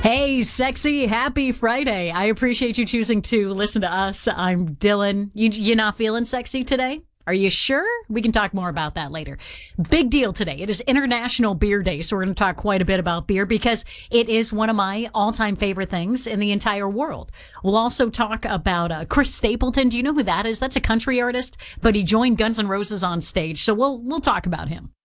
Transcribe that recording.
Hey, sexy, happy Friday. I appreciate you choosing to listen to us. I'm Dylan. You not feeling sexy today? Are you sure? We can talk more about that later. Big deal today. It is International Beer Day, so we're going to talk quite a bit about beer because it is one of my all-time favorite things in the entire world. We'll also talk about Chris Stapleton. Do you know who that is? That's a country artist, but he joined Guns N' Roses on stage, so we'll talk about him.